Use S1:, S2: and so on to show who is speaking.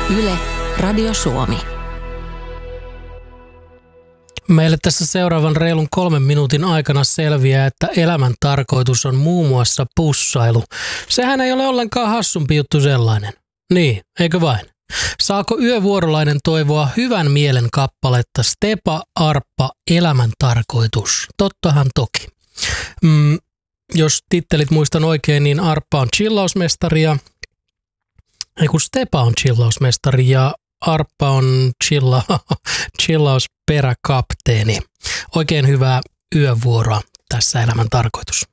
S1: Yle, Radio Suomi.
S2: Meille tässä seuraavan reilun 3 minuutin aikana selviää, että elämän tarkoitus on muun muassa pussailu. Sehän ei ole ollenkaan hassumpi juttu sellainen. Niin, eikö vain? Saako yövuorolainen toivoa hyvän mielen kappaletta Stepa Arppa Elämän tarkoitus? Tottahan toki. Jos tittelit muistan oikein, niin Arppa on chillausmestari Stepa on chillausmestari ja Arppa on chillausperäkapteeni. Oikein hyvää yövuoroa tässä Elämän tarkoitus.